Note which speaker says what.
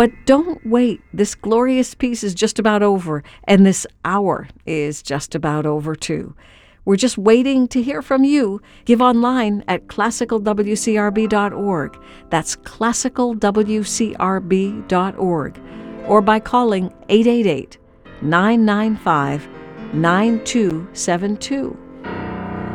Speaker 1: But don't wait. This glorious piece is just about over, and this hour is just about over too. We're just waiting to hear from you. Give online at classicalwcrb.org. That's classicalwcrb.org. Or by calling 888-995-9272.